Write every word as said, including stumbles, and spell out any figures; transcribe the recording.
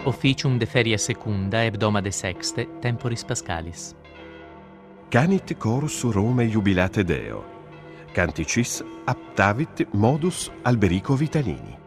Officium de feria secunda hebdomade sexte temporis Pascalis. Canit chorus Rome jubilate Deo. Canticis aptavit modus Alberico Vitalini.